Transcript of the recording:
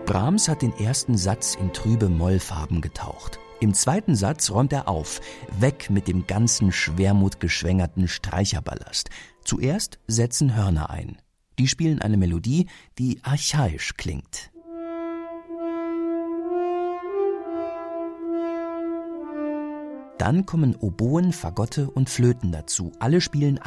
Brahms hat den ersten Satz in trübe Mollfarben getaucht. Im zweiten Satz räumt er auf, weg mit dem ganzen schwermutgeschwängerten Streicherballast. Zuerst setzen Hörner ein. Die spielen eine Melodie, die archaisch klingt. Dann kommen Oboen, Fagotte und Flöten dazu. Alle spielen